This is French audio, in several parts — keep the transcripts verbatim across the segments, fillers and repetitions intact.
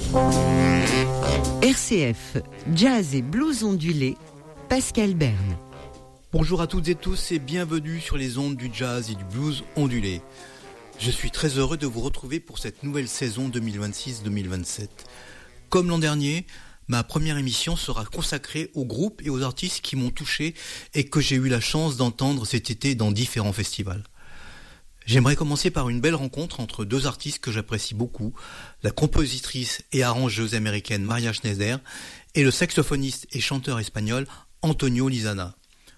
R C F, jazz et blues ondulé, Pascal Berne. Bonjour à toutes et tous et bienvenue sur les ondes du jazz et du blues ondulé. Je suis très heureux de vous retrouver pour cette nouvelle saison deux mille vingt-six deux mille vingt-sept. Comme l'an dernier, ma première émission sera consacrée aux groupes et aux artistes qui m'ont touché et que j'ai eu la chance d'entendre cet été dans différents festivals. J'aimerais commencer par une belle rencontre entre deux artistes que j'apprécie beaucoup, la compositrice et arrangeuse américaine Maria Schneider et le saxophoniste et chanteur espagnol Antonio Lizana.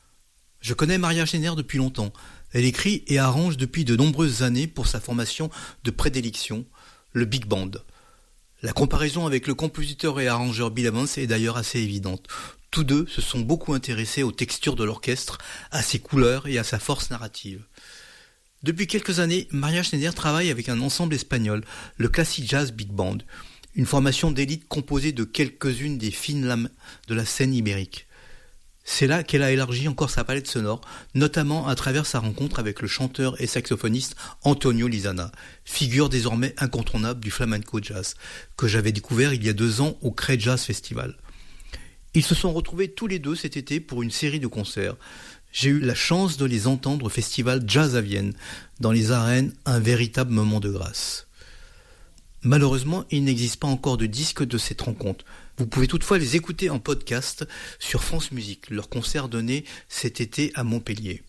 Je connais Maria Schneider depuis longtemps. Elle écrit et arrange depuis de nombreuses années pour sa formation de prédilection, le big band. La comparaison avec le compositeur et arrangeur Bill Evans est d'ailleurs assez évidente. Tous deux se sont beaucoup intéressés aux textures de l'orchestre, à ses couleurs et à sa force narrative. Depuis quelques années, Maria Schneider travaille avec un ensemble espagnol, le Classic Jazz Big Band, une formation d'élite composée de quelques-unes des fines lames de la scène ibérique. C'est là qu'elle a élargi encore sa palette sonore, notamment à travers sa rencontre avec le chanteur et saxophoniste Antonio Lizana, figure désormais incontournable du flamenco jazz, que j'avais découvert il y a deux ans au Cray Jazz Festival. Ils se sont retrouvés tous les deux cet été pour une série de concerts. J'ai eu la chance de les entendre au festival Jazz à Vienne, dans les arènes, un véritable moment de grâce. Malheureusement, il n'existe pas encore de disque de cette rencontre. Vous pouvez toutefois les écouter en podcast sur France Musique, leur concert donné cet été à Montpellier.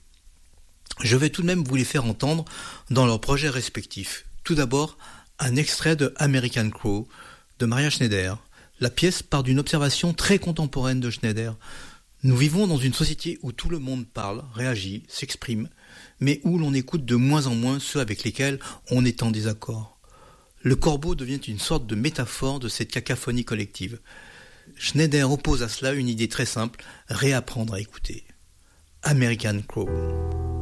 Je vais tout de même vous les faire entendre dans leurs projets respectifs. Tout d'abord, un extrait de American Crow de Maria Schneider. La pièce part d'une observation très contemporaine de Schneider. Nous vivons dans une société où tout le monde parle, réagit, s'exprime, mais où l'on écoute de moins en moins ceux avec lesquels on est en désaccord. Le corbeau devient une sorte de métaphore de cette cacophonie collective. Schneider oppose à cela une idée très simple, réapprendre à écouter. American Crow.